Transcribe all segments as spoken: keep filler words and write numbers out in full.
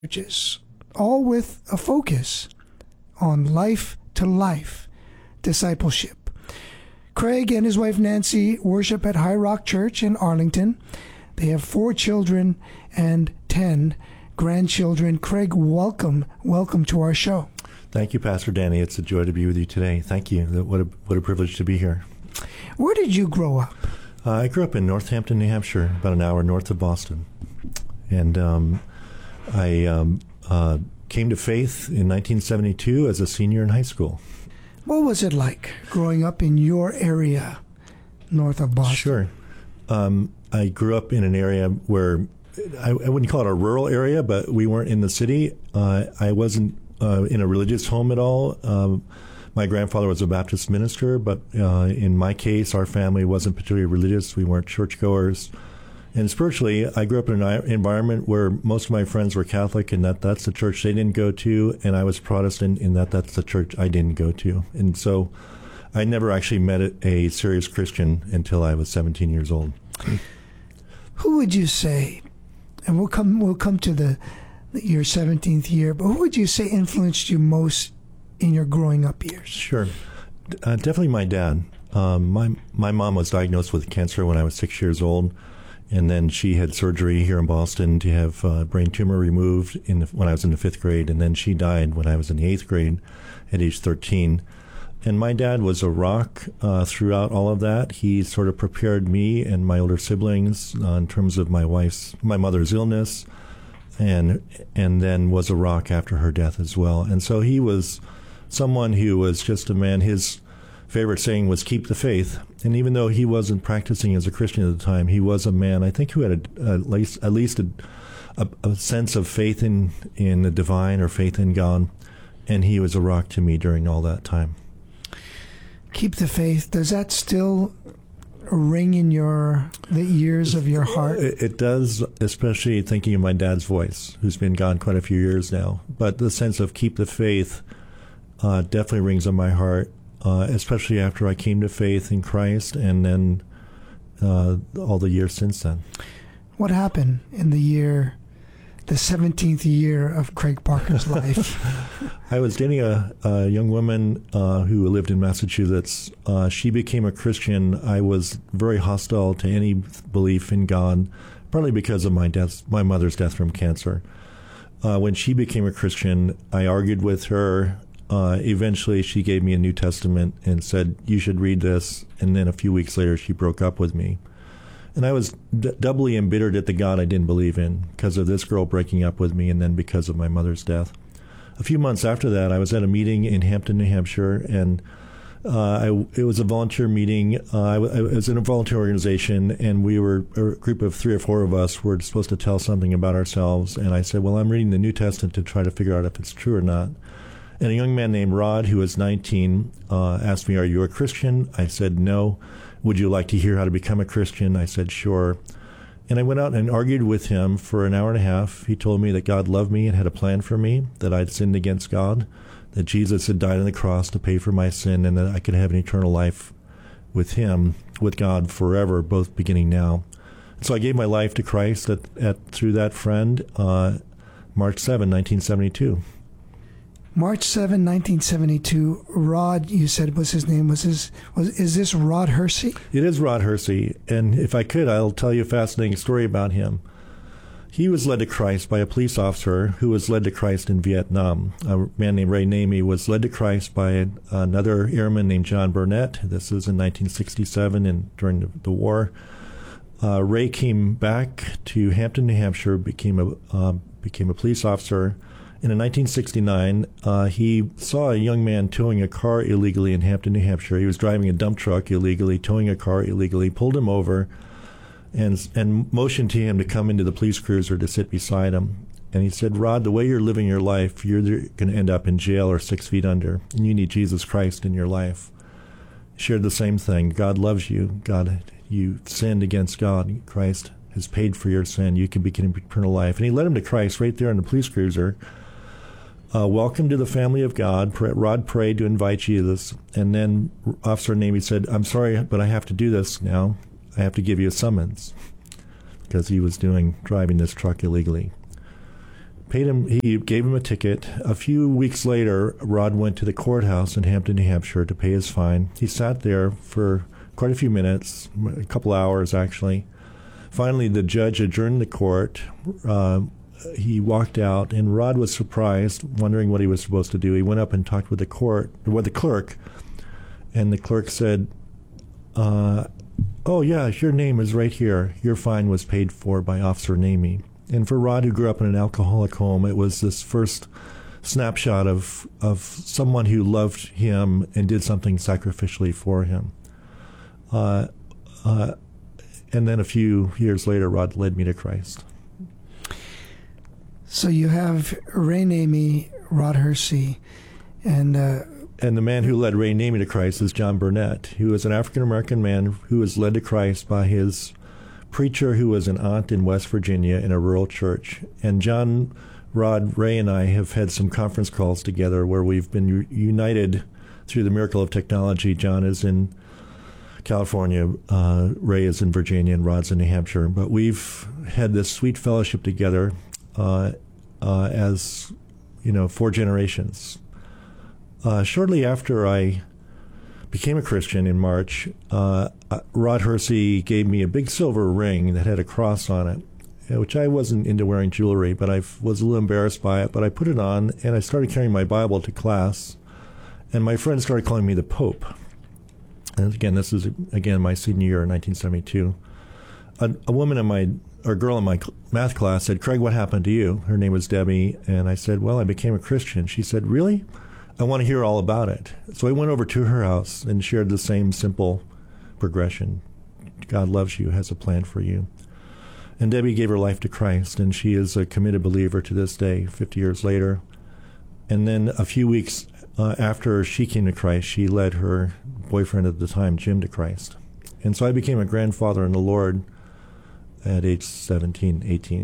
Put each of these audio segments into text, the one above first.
churches, all with a focus on life-to-life discipleship. Craig and his wife Nancy worship at High Rock Church in Arlington. They have four children and ten grandchildren. Craig, welcome, welcome to our show. Thank you, Pastor Danny. It's a joy to be with you today. Thank you. What a what a privilege to be here. Where did you grow up? Uh, I grew up in Northampton, New Hampshire, about an hour north of Boston. And um, I um, uh, came to faith in nineteen seventy-two as a senior in high school. What was it like growing up in your area north of Boston? Sure. Um, I grew up in an area where, I, I wouldn't call it a rural area, but we weren't in the city. Uh, I wasn't uh, in a religious home at all. Um, my grandfather was a Baptist minister, but uh, in my case, our family wasn't particularly religious. We weren't churchgoers. And spiritually, I grew up in an environment where most of my friends were Catholic, and that that's the church they didn't go to, and I was Protestant, in that that's the church I didn't go to. And so I never actually met a serious Christian until I was seventeen years old. Who would you say, and we'll come we'll come to the your seventeenth year, but who would you say influenced you most in your growing up years? Sure. Uh, definitely my dad. Um, my, my mom was diagnosed with cancer when I was six years old. And then she had surgery here in Boston to have a brain tumor removed in the, when I was in the fifth grade. And then she died when I was in the eighth grade at age thirteen. And my dad was a rock uh, throughout all of that. He sort of prepared me and my older siblings uh, in terms of my wife's, my mother's illness, and and then was a rock after her death as well. And so he was someone who was just a man. His favorite saying was "keep the faith." And even though he wasn't practicing as a Christian at the time, he was a man, I think, who had a, at least at least a, a, a sense of faith in in the divine or faith in God. And he was a rock to me during all that time. Keep the faith. Does that still ring in your the ears of your heart? It, it does, especially thinking of my dad's voice, who's been gone quite a few years now. But the sense of keep the faith uh, definitely rings in my heart. Uh, especially after I came to faith in Christ, and then uh, all the years since then. What happened in the year, the seventeenth year of Craig Parker's life? I was dating a, a young woman uh, who lived in Massachusetts. Uh, she became a Christian. I was very hostile to any belief in God, partly because of my death, my mother's death from cancer. Uh, when she became a Christian, I argued with her. Uh, eventually, she gave me a New Testament and said, "You should read this." And then a few weeks later, she broke up with me. And I was d- doubly embittered at the God I didn't believe in because of this girl breaking up with me, and then because of my mother's death. A few months after that, I was at a meeting in Hampton, New Hampshire, and uh, I, it was a volunteer meeting. Uh, I, w- I was in a volunteer organization, and we were a group of three or four of us were supposed to tell something about ourselves. And I said, "Well, I'm reading the New Testament to try to figure out if it's true or not." And a young man named Rod, who was nineteen, uh, asked me, "Are you a Christian?" I said, "No." "Would you like to hear how to become a Christian?" I said, "Sure." And I went out and argued with him for an hour and a half. He told me that God loved me and had a plan for me, that I'd sinned against God, that Jesus had died on the cross to pay for my sin, and that I could have an eternal life with him, with God forever, both beginning now. So I gave my life to Christ at, at through that friend, uh, March seventh, nineteen seventy-two. March seventh, nineteen seventy-two. Rod, you said was his name. Was his was is this Rod Hersey? It is Rod Hersey, and if I could, I'll tell you a fascinating story about him. He was led to Christ by a police officer who was led to Christ in Vietnam. A man named Ray Namey was led to Christ by another airman named John Burnett. This is in nineteen sixty-seven, and during the, the war. Uh, Ray came back to Hampton, New Hampshire, became a uh, became a police officer. And in nineteen sixty-nine, uh, he saw a young man towing a car illegally in Hampton, New Hampshire. He was driving a dump truck illegally, towing a car illegally, pulled him over, and and motioned to him to come into the police cruiser to sit beside him. And he said, "Rod, the way you're living your life, you're going to end up in jail or six feet under, and you need Jesus Christ in your life." He shared the same thing. God loves you. God, you sinned against God. Christ has paid for your sin. You can begin eternal life. And he led him to Christ right there in the police cruiser. Uh, welcome to the family of God. Rod prayed to invite Jesus. And then Officer Namey said, "I'm sorry, but I have to do this now. I have to give you a summons." Because he was doing driving this truck illegally. paid him. He gave him a ticket. A few weeks later, Rod went to the courthouse in Hampton, New Hampshire, to pay his fine. He sat there for quite a few minutes, a couple hours actually. Finally, the judge adjourned the court. Uh, he walked out, and Rod was surprised, wondering what he was supposed to do. He went up and talked with the court, with the clerk, and the clerk said, uh, "Oh yeah, your name is right here. Your fine was paid for by Officer Namey." And for Rod, who grew up in an alcoholic home, it was this first snapshot of of someone who loved him and did something sacrificially for him. Uh, uh, and then a few years later, Rod led me to Christ. So you have Ray Namey, Rod Hersey, and... Uh, and the man who led Ray Namey to Christ is John Burnett, who is an African-American man who was led to Christ by his preacher who was an aunt in West Virginia in a rural church. And John, Rod, Ray, and I have had some conference calls together where we've been u- united through the miracle of technology. John is in California, uh, Ray is in Virginia, and Rod's in New Hampshire. But we've had this sweet fellowship together uh, uh, as, you know, four generations. Uh, shortly after I became a Christian in March, uh, Rod Hersey gave me a big silver ring that had a cross on it, which I wasn't into wearing jewelry, but I was a little embarrassed by it. But I put it on, and I started carrying my Bible to class, and my friends started calling me the Pope. And again, this is, again, my senior year in nineteen seventy-two. A, a woman in my, or a girl in my math class said, "Craig, what happened to you?" Her name was Debbie, and I said, "Well, I became a Christian." She said, "Really? I want to hear all about it." So I went over to her house and shared the same simple progression. God loves you, has a plan for you. And Debbie gave her life to Christ, and she is a committed believer to this day, fifty years later. And then a few weeks uh, after she came to Christ, she led her boyfriend at the time, Jim, to Christ. And so I became a grandfather in the Lord at age seventeen, eighteen.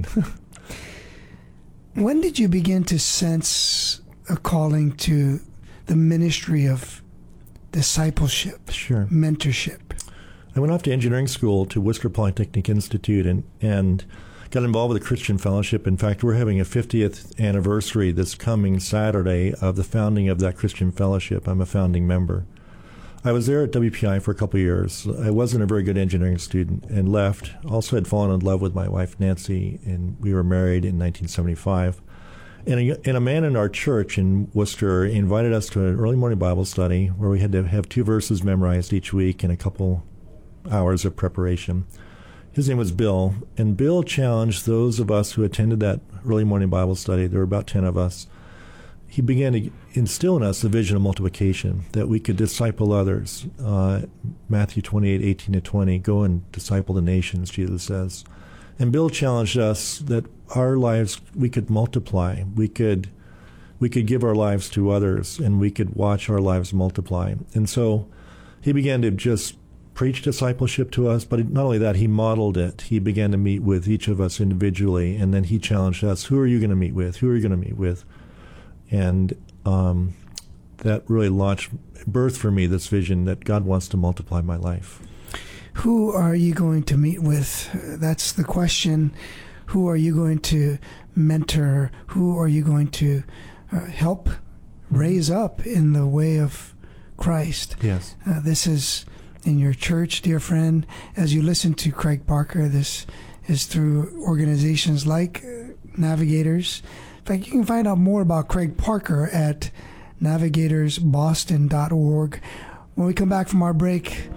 When did you begin to sense a calling to the ministry of discipleship, sure, mentorship? I went off to engineering school to Worcester Polytechnic Institute and, and got involved with a Christian fellowship. In fact, we're having a fiftieth anniversary this coming Saturday of the founding of that Christian fellowship. I'm a founding member. I was there at W P I for a couple of years. I wasn't a very good engineering student and left. Also had fallen in love with my wife, Nancy, and we were married in nineteen seventy-five. And a, and a man in our church in Worcester invited us to an early morning Bible study where we had to have two verses memorized each week and a couple hours of preparation. His name was Bill, and Bill challenged those of us who attended that early morning Bible study. There were about ten of us. He began to instill in us the vision of multiplication, that we could disciple others. Uh, Matthew twenty-eight, eighteen to twenty, go and disciple the nations, Jesus says. And Bill challenged us that our lives, we could multiply. We could we could give our lives to others, and we could watch our lives multiply. And so he began to just preach discipleship to us, but not only that, he modeled it. He began to meet with each of us individually, and then he challenged us, who are you going to meet with? Who are you going to meet with? And um, that really launched, birthed for me this vision that God wants to multiply my life. Who are you going to meet with? That's the question. Who are you going to mentor? Who are you going to uh, help raise up in the way of Christ? Yes. Uh, this is in your church, dear friend. As you listen to Craig Parker, this is through organizations like uh, Navigators. In fact, you can find out more about Craig Parker at navigators boston dot org. When we come back from our break,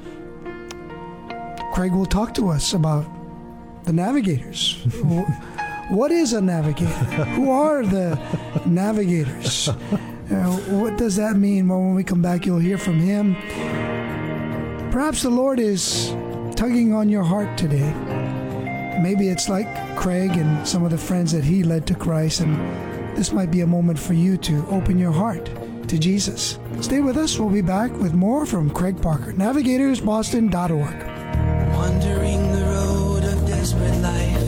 Craig will talk to us about the Navigators. What is a navigator? Who are the Navigators? Uh, what does that mean? Well, when we come back, you'll hear from him. Perhaps the Lord is tugging on your heart today. Maybe it's like Craig and some of the friends that he led to Christ, and this might be a moment for you to open your heart to Jesus. Stay with us. We'll be back with more from Craig Parker, navigators boston dot org. Wandering the road of desperate life,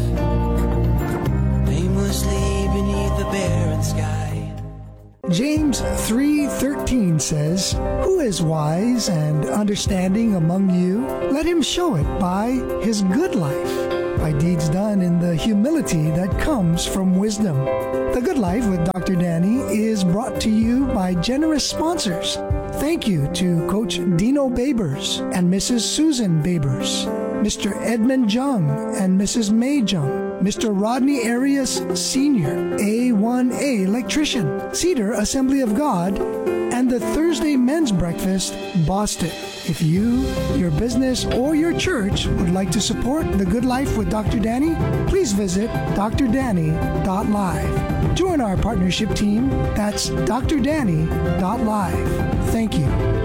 aimlessly beneath the barren sky. James three thirteen says, "Who is wise and understanding among you? Let him show it by his good life." by deeds done in the humility that comes from wisdom. The Good Life with Doctor Danny is brought to you by generous sponsors. Thank you to Coach Dino Babers and Missus Susan Babers, Mister Edmund Jung and Missus May Jung, Mister Rodney Arias Senior, A one A electrician, Cedar Assembly of God, and the Thursday Men's Breakfast, Boston. If you, your business, or your church would like to support The Good Life with Doctor Danny, please visit d r danny dot live. Join our partnership team. That's d r danny dot live. Thank you.